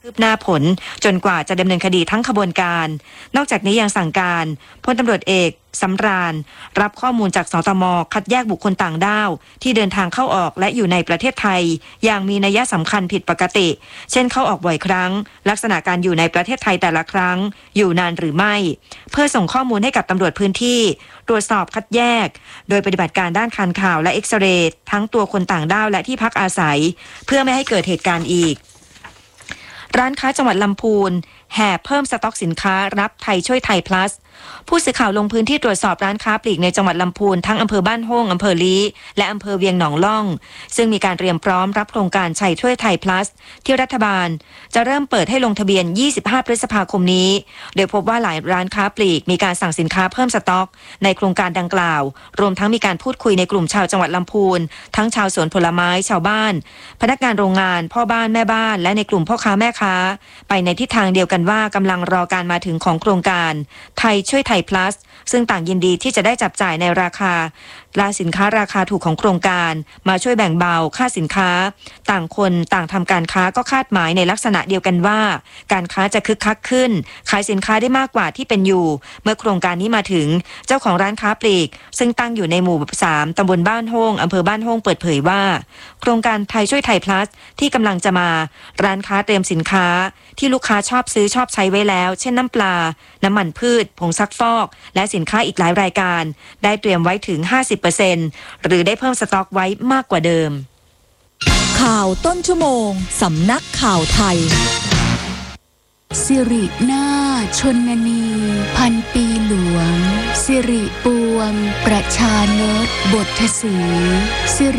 คืบหน้าผลจนกว่าจะดำเนินคดีทั้งขบวนการนอกจากนี้ยังสั่งการพลตำรวจเอกสำราญรับข้อมูลจากสตม.คัดแยกบุคคลต่างด้าวที่เดินทางเข้าออกและอยู่ในประเทศไทยอย่างมีนัยสำคัญผิดปกติเช่นเข้าออกบ่อยครั้งลักษณะการอยู่ในประเทศไทยแต่ละครั้งอยู่นานหรือไม่เพื่อส่งข้อมูลให้กับตำรวจพื้นที่ตรวจสอบคัดแยกโดยปฏิบัติการด้านการข่าวและเอ็กซเรย์ทั้งตัวคนต่างด้าวและที่พักอาศัยเพื่อไม่ให้เกิดเหตุการณ์อีกร้านค้าจังหวัดลำพูนแห่เพิ่มสต็อกสินค้ารับไทยช่วยไทย plus ผู้สื่อข่าวลงพื้นที่ตรวจสอบร้านค้าปลีกในจังหวัดลำพูนทั้งอำเภอบ้านโฮ่งอำเภอลี้และอำเภอเวียงหนองล่องซึ่งมีการเตรียมพร้อมรับโครงการไทยช่วยไทย plus ที่รัฐบาลจะเริ่มเปิดให้ลงทะเบียน25พฤษภาคมนี้โดยพบว่าหลายร้านค้าปลีกมีการสั่งสินค้าเพิ่มสต็อกในโครงการดังกล่าวรวมทั้งมีการพูดคุยในกลุ่มชาวจังหวัดลำพูนทั้งชาวสวนผลไม้ชาวบ้านพนักงานโรงงานพ่อบ้านแม่บ้านและในกลุ่มพ่อค้าแม่ค้าไปในทิศทางเดียวกันว่ากำลังรอการมาถึงของโครงการไทยช่วยไทย plus ซึ่งต่างยินดีที่จะได้จับจ่ายในราคาสินค้าราคาถูกของโครงการมาช่วยแบ่งเบาค่าสินค้าต่างคนต่างทำการค้าก็คาดหมายในลักษณะเดียวกันว่าการค้าจะคึกคักขึ้นขายสินค้าได้มากกว่าที่เป็นอยู่เมื่อโครงการนี้มาถึงเจ้าของร้านค้าปลีกซึ่งตั้งอยู่ในหมู่3ตำบลบ้านโฮ่งอำเภอบ้านโฮ่งเปิดเผยว่าโครงการไทยช่วยไทย plus ที่กำลังจะมาร้านค้าเตรียมสินค้าที่ลูกค้าชอบซื้อชอบใช้ไว้แล้วเช่นน้ำปลาน้ำมันพืชผงซักฟอกและสินค้าอีกหลายรายการได้เตรียมไว้ถึง 50% หรือได้เพิ่มสต็อกไว้มากกว่าเดิมข่าวต้นชั่วโมงสำนักข่าวไทยสิรินาถชนนีพันปีหลวงสิริปวงประชานตบทศรี